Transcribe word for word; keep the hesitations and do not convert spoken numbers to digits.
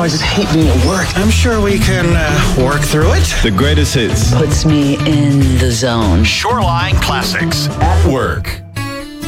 just hate being at work. I'm sure we can uh, work through it. The greatest hits. Puts me in the zone. Shoreline Classics. At work.